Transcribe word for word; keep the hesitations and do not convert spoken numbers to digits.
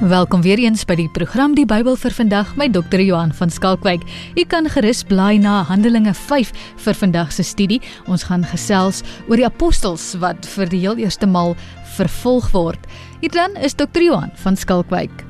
Welkom weer eens by die program Die Bybel vir vandag met dokter Johan van Skalkwyk. U kan gerus blaai na Handelinge vyf vir vandag se studie. Ons gaan gesels oor die apostels wat vir die heel eerste maal vervolg word. Hier dan is dokter Johan van Skalkwyk.